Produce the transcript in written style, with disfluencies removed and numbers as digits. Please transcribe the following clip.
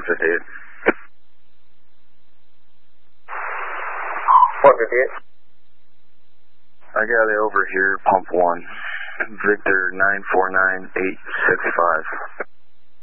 158. 158. I got it over here, pump 1. Victor 949865.